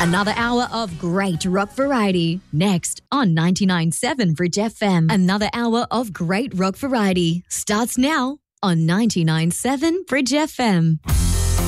Another hour of great rock variety. Next on 99.7 Bridge FM. Another hour of great rock variety starts now on 99.7 Bridge FM.